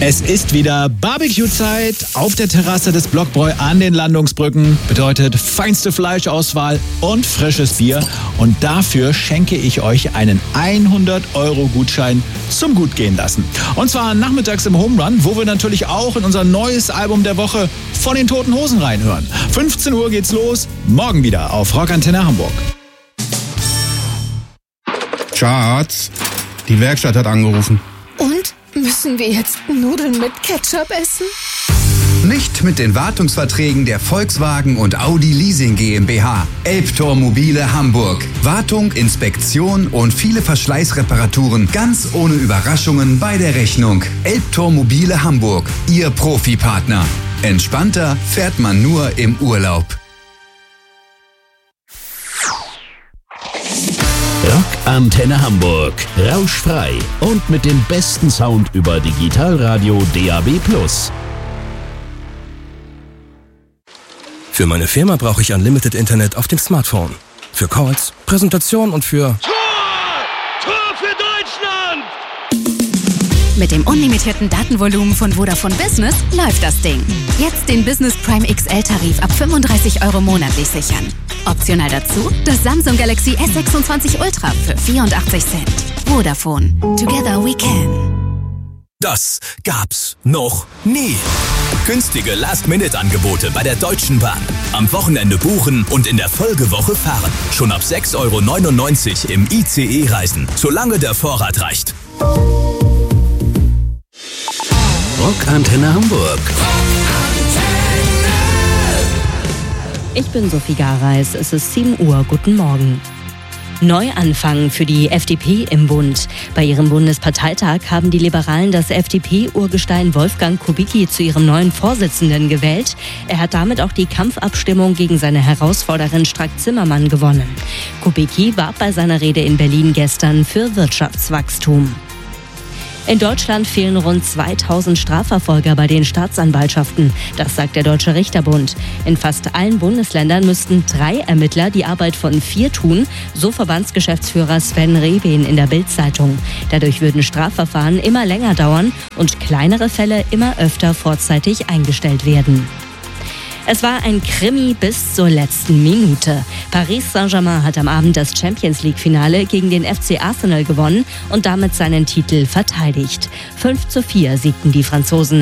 Es ist wieder Barbecue-Zeit auf der Terrasse des Blockbräu an den Landungsbrücken. Bedeutet feinste Fleischauswahl und frisches Bier. Und dafür schenke ich euch einen 100-Euro-Gutschein zum Gutgehen lassen. Und zwar nachmittags im Home Run, wo wir natürlich auch in unser neues Album der Woche von den Toten Hosen reinhören. 15 Uhr geht's los, morgen wieder auf Rockantenne Hamburg. Schatz, die Werkstatt hat angerufen. Und? Müssen wir jetzt Nudeln mit Ketchup essen? Nicht mit den Wartungsverträgen der Volkswagen und Audi Leasing GmbH. Elbtor Mobile Hamburg. Wartung, Inspektion und viele Verschleißreparaturen ganz ohne Überraschungen bei der Rechnung. Elbtor Mobile Hamburg. Ihr Profipartner. Entspannter fährt man nur im Urlaub. Rockantenne Hamburg. Rauschfrei und mit dem besten Sound über Digitalradio DAB+. Für meine Firma brauche ich Unlimited Internet auf dem Smartphone. Für Calls, Präsentation und für... Tor für Deutschland! Mit dem unlimitierten Datenvolumen von Vodafone Business läuft das Ding. Jetzt den Business Prime XL-Tarif ab 35 € monatlich sichern. Optional dazu das Samsung Galaxy S26 Ultra für 84 Cent. Vodafone. Together we can. Das gab's noch nie. Günstige Last-Minute-Angebote bei der Deutschen Bahn. Am Wochenende buchen und in der Folgewoche fahren. Schon ab 6,99 € im ICE reisen, solange der Vorrat reicht. Rockantenne Hamburg. Ich bin Sophie Gareis, es ist 7 Uhr, guten Morgen. Neuanfang für die FDP im Bund. Bei ihrem Bundesparteitag haben die Liberalen das FDP-Urgestein Wolfgang Kubicki zu ihrem neuen Vorsitzenden gewählt. Er hat damit auch die Kampfabstimmung gegen seine Herausforderin Strack-Zimmermann gewonnen. Kubicki warb bei seiner Rede in Berlin gestern für Wirtschaftswachstum. In Deutschland fehlen rund 2000 Strafverfolger bei den Staatsanwaltschaften. Das sagt der Deutsche Richterbund. In fast allen Bundesländern müssten 3 Ermittler die Arbeit von 4 tun, so Verbandsgeschäftsführer Sven Rehben in der Bild-Zeitung. Dadurch würden Strafverfahren immer länger dauern und kleinere Fälle immer öfter vorzeitig eingestellt werden. Es war ein Krimi bis zur letzten Minute. Paris Saint-Germain hat am Abend das Champions-League-Finale gegen den FC Arsenal gewonnen und damit seinen Titel verteidigt. 5:4 siegten die Franzosen